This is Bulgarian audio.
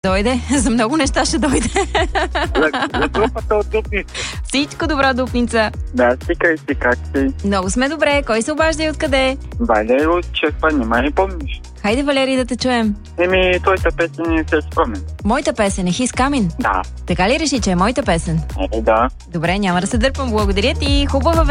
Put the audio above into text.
Дойде, за много неща ще дойде. За групата от Дупница. Всичко добро, Дупница. Да, стикай си, как си? Много сме добре. Кой се обажда и откъде? Валери от Чехва, нима не помниш? Хайде, Валери, да те чуем. Твоята песен не се спомен. Моята песен е Хис Камин. Да. Така ли реши, че е моята песен? Да. Добре, няма да се дърпам. Благодаря ти. Хубава